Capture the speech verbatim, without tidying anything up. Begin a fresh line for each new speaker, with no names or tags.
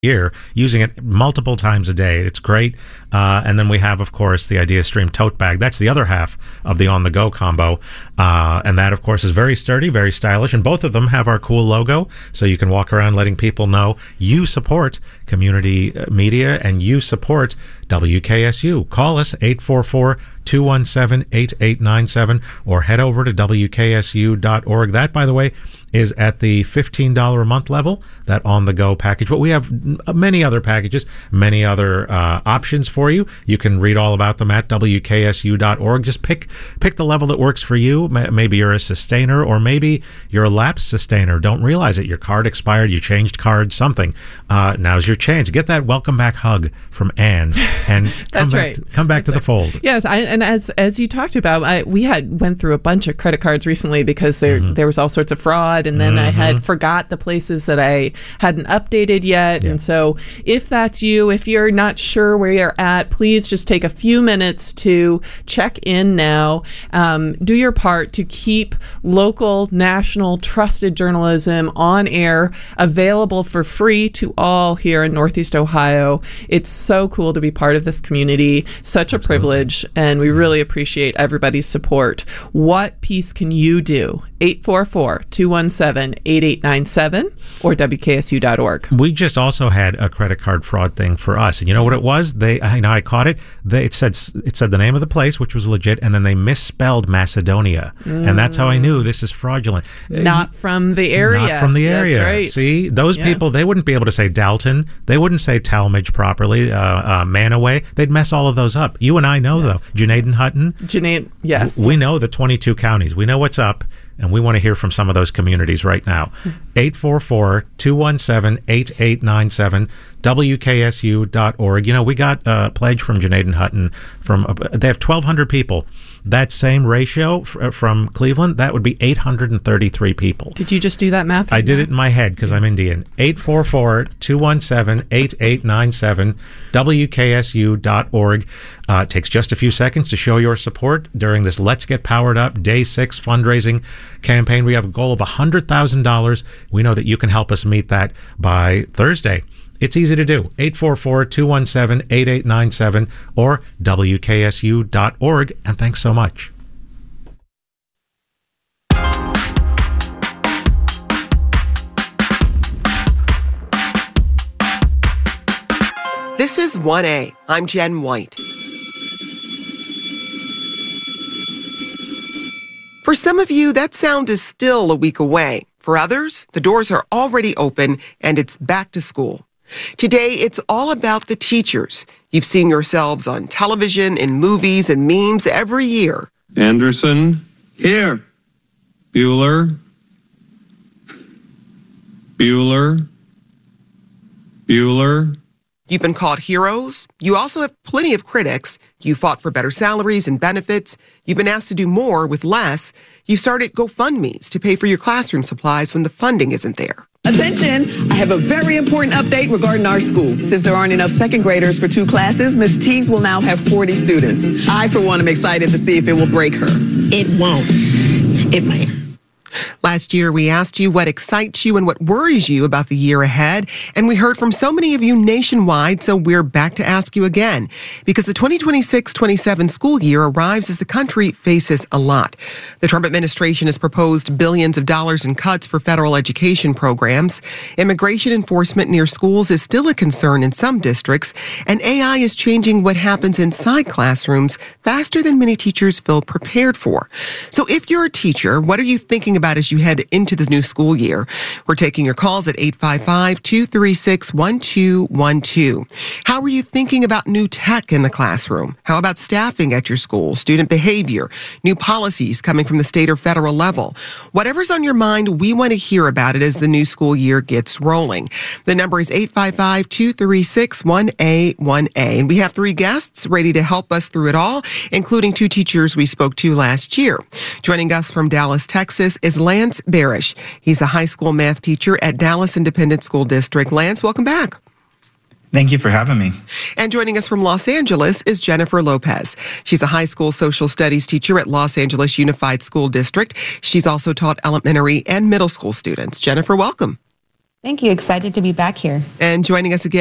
year, using it multiple times a day. It's great. Uh, and then we have, of course, the IdeaStream tote bag. That's the other half of the on-the-go combo. Uh, and that, of course, is very sturdy, very stylish. And both of them have our cool logo, so you can walk around letting people know you support community media and you support W K S U. Call us, eight four four, two one seven, eight eight nine seven, or head over to W K S U dot org. That, by the way, is at the fifteen dollars a month level, that on-the-go package. But we have many other packages, many other uh, options for you. You can read all about them at W K S U dot org. Just pick pick the level that works for you. Maybe you're a sustainer, or maybe you're a lapsed sustainer. Don't realize it. Your card expired, you changed cards, something. Uh, now's your chance. Get that welcome back hug from Anne, and come
That's
back,
right.
to, come back
That's
to the
right.
fold.
Yes, I, and as as you talked about, I, we had went through a bunch of credit cards recently because there
Mm-hmm.
there was all sorts of fraud, and then
Mm-hmm.
I had forgot the places that I hadn't updated yet.
Yeah.
And so if that's you, if you're not sure where you're at, please just take a few minutes to check in now. Um, do your part to keep local, national, trusted journalism on air, available for free to all here in Northeast Ohio. It's so cool to be part of this community, such a
Absolutely.
privilege, and we really appreciate everybody's support. What piece can you do? eight four four, two one seven, eight eight nine seven or W K S U dot org.
We just also had a credit card fraud thing for us, and you know what it was? They, I know I caught it. They, it said it said the name of the place, which was legit, and then they misspelled Macedonia, mm. and that's how I knew this is fraudulent.
Not from the area.
Not from the area.
That's right.
See, those
Yeah.
people, they wouldn't be able to say Dalton. They wouldn't say Talmadge properly. Uh, uh, Manaway. They'd mess all of those up. You and I know
Yes.
though. Junaid Hutton.
Junaid, yes.
We
yes.
know the twenty-two counties. We know what's up. And we want to hear from some of those communities right now. eight four four, two one seven, eight eight nine seven, W K S U dot org. You know, we got a pledge from Junaid Hutton. From, uh, they have twelve hundred people. That same ratio f- from Cleveland, that would be eight hundred thirty-three people.
Did you just do that math?
I
right
did
now?
it in my head because I'm Indian. eight four four, two one seven, eight eight nine seven, W K S U dot org. Uh, it takes just a few seconds to show your support during this Let's Get Powered Up Day six fundraising campaign. We have a goal of one hundred thousand dollars. We know that you can help us meet that by Thursday. It's easy to do. eight four four, two one seven, eight eight nine seven or W K S U dot org. And thanks so much.
This is one A. I'm Jen White. For some of you, that sound is still a week away. For others, the doors are already open and it's back to school. Today, it's all about the teachers. You've seen yourselves on television, in movies, and memes every year.
Anderson. Here. Bueller. Bueller. Bueller.
You've been called heroes. You also have plenty of critics. You fought for better salaries and benefits. You've been asked to do more with less. You started GoFundMes to pay for your classroom supplies when the funding isn't there.
Attention, I have a very important update regarding our school. Since there aren't enough second graders for two classes, Miz Teagues will now have forty students. I, for one, am excited to see if it will break her.
It won't. It might.
Last year, we asked you what excites you and what worries you about the year ahead, and we heard from so many of you nationwide, so we're back to ask you again. Because the twenty twenty-six twenty-seven school year arrives as the country faces a lot. The Trump administration has proposed billions of dollars in cuts for federal education programs. Immigration enforcement near schools is still a concern in some districts, and A I is changing what happens inside classrooms faster than many teachers feel prepared for. So if you're a teacher, what are you thinking about as you head into the new school year? We're taking your calls at eight five five, two three six, one two one two. How are you thinking about new tech in the classroom? How about staffing at your school, student behavior, new policies coming from the state or federal level? Whatever's on your mind, we want to hear about it as the new school year gets rolling. The number is eight five five, two three six, one A one A. And we have three guests ready to help us through it all, including two teachers we spoke to last year. Joining us from Dallas, Texas is Lance Barish. He's a high school math teacher at Dallas Independent School District. Lance, welcome back.
Thank you for having me.
And joining us from Los Angeles is Jennifer Lopez. She's a high school social studies teacher at Los Angeles Unified School District. She's also taught elementary and middle school students. Jennifer, welcome.
Thank you. Excited to be back here.
And joining us again